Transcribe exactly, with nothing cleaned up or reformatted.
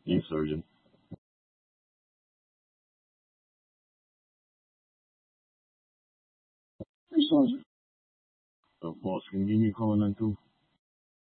Yes, Surgeon. Hey, Sergeant. So, Fox, can you give me a call on that too?